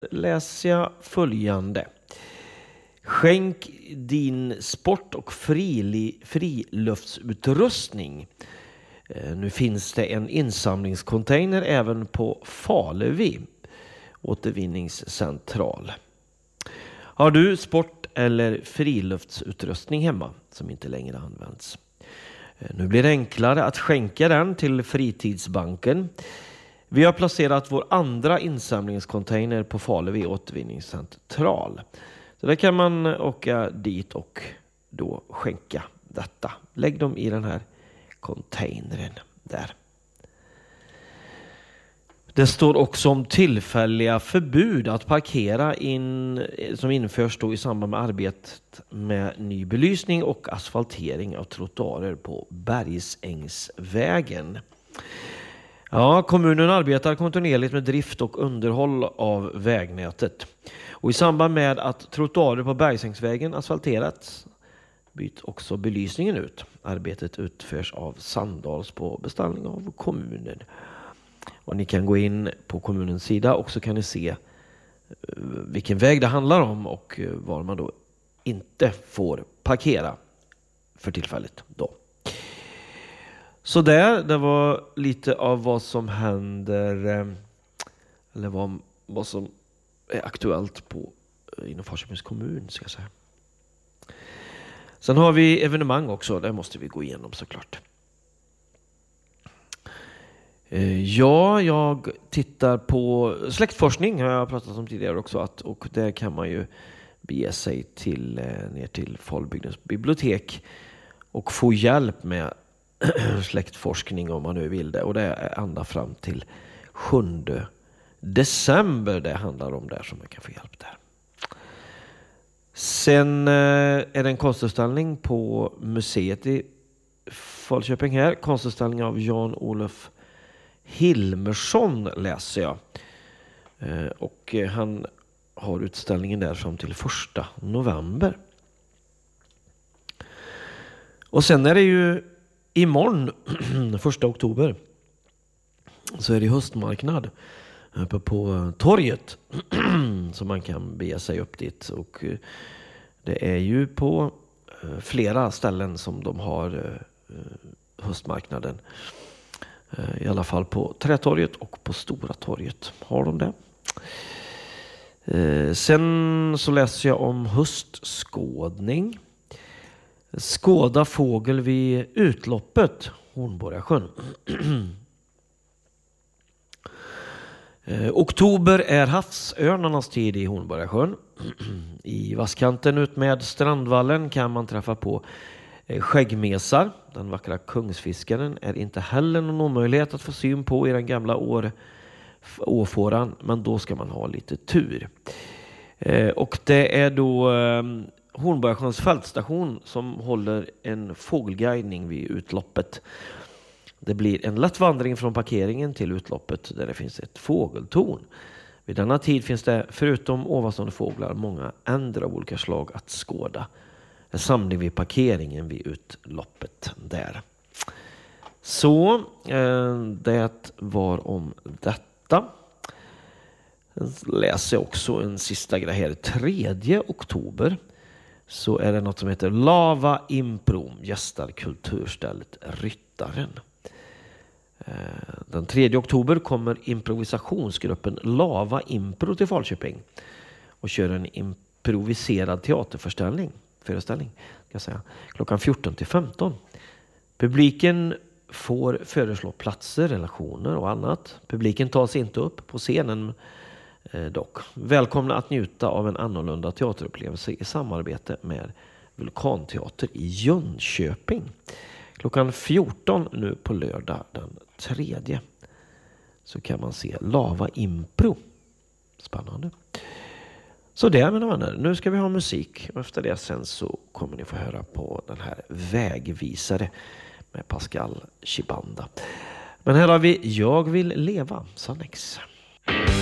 läser jag följande. Skänk din sport- och friluftsutrustning. Nu finns det en insamlingscontainer även på Faluvi återvinningscentral. Har du sport- eller friluftsutrustning hemma som inte längre används? Nu blir det enklare att skänka den till Fritidsbanken. Vi har placerat vår andra insamlingscontainer på Faluvi återvinningscentral. Så där kan man åka dit och då skänka detta. Lägg dem i den här containern där. Det står också om tillfälliga förbud att parkera som införs då i samband med arbetet med ny belysning och asfaltering av trottoarer på Bergsängsvägen. Ja, kommunen arbetar kontinuerligt med drift och underhåll av vägnätet. Och i samband med att trottoarer på Bergsängsvägen asfalterats byts också belysningen ut. Arbetet utförs av Sandals på beställning av kommunen. Och ni kan gå in på kommunens sida och så kan ni se vilken väg det handlar om och var man då inte får parkera för tillfället då. Så det var lite av vad som händer eller vad som är aktuellt inom Falköpings kommun, ska jag säga. Sen har vi evenemang också, det måste vi gå igenom såklart. Ja, jag tittar på släktforskning, har jag pratat om tidigare också, och där kan man ju bege sig ner till Falbygdens bibliotek och få hjälp med släktforskning om man nu vill det. Och det är ända fram till 7 december det handlar om där, som man kan få hjälp där. Sen är det en konstutställning på museet i Falköping här. Konstutställning av Jan-Olof Hilmersson läser jag. Och han har utställningen där fram till 1 november. Och sen är det ju imorgon, 1 oktober, så är det höstmarknad uppe på torget. Så man kan bege sig upp dit. Och det är ju på flera ställen som de har höstmarknaden. I alla fall på Trätorget och på Stora torget har de det. Sen så läser jag om höstskådning. Skåda fågel vid utloppet Hornborgasjön. Oktober är havsörnarnas tid i Hornborgasjön. I vasskanten ut med Strandvallen kan man träffa på skäggmesar. Den vackra kungsfiskaren är inte heller någon omöjlighet att få syn på i den gamla åfåran, men då ska man ha lite tur. Och det är då Hornborgasjöns fältstation som håller en fågelguidning vid utloppet. Det blir en lätt vandring från parkeringen till utloppet där det finns ett fågeltorn. Vid denna tid finns det förutom ovanstående fåglar många änder av olika slag att skåda. En samling vid parkeringen vid utloppet där. Så det var om detta. Läser jag också en sista grej här. 3 oktober så är det något som heter Lava Impro, gästar kulturstället Ryttaren. Den 3 oktober kommer improvisationsgruppen Lava Impro till Falköping och kör en improviserad teaterföreställning ska jag säga, klockan 14-15. Publiken får föreslå platser, relationer och annat. Publiken tas inte upp på scenen dock. Välkomna att njuta av en annorlunda teaterupplevelse i samarbete med Vulkanteater i Jönköping. Klockan 14 nu på lördag den 3. Så kan man se Lava Impro. Spännande. Så det, mina vänner, nu ska vi ha musik. Och efter det sen så kommer ni få höra på den här Vägvisare med Pascal Chibanda. Men här har vi Jag vill leva, Sannex.